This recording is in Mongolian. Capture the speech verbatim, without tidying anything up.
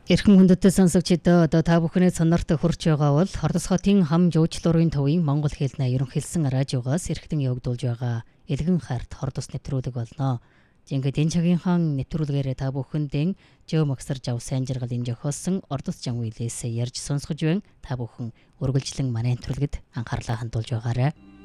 Эрхэм хүндэт сонсогчдоо одоо та бүхний сонорт хүрч байгаа бол Хордос хотын хам жуучлуурын төвийн Монгол хэлний ерөнхийлсөн радиогоос эрхтэн явагдуулж байгаа Элгэн харт Хордос нэвтрүүлэг болно. Ингээд энэ цагийнхаа нэвтрүүлгээрээ та бүхэндээ Жөө Магсар Жав сайн жаргалын жохоосон Ордос Жан үйлээс ярьж сонсгож байна. Та бүхэн үргэлжлэн манай нэвтрүүлгэд анхаарлаа хандуулж байгаарай.